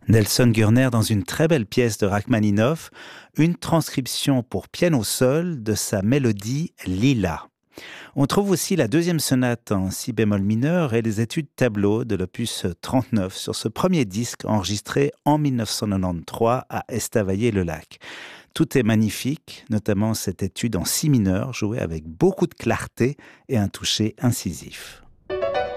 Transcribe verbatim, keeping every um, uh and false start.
Nelson Gurner dans une très belle pièce de Rachmaninoff, une transcription pour piano seul de sa mélodie Lila. On trouve aussi la deuxième sonate en si bémol mineur et les études tableau de l'opus trente-neuf sur ce premier disque enregistré en mille neuf cent quatre-vingt-treize à Estavayer-le-Lac. Tout est magnifique, notamment cette étude en si mineur jouée avec beaucoup de clarté et un toucher incisif.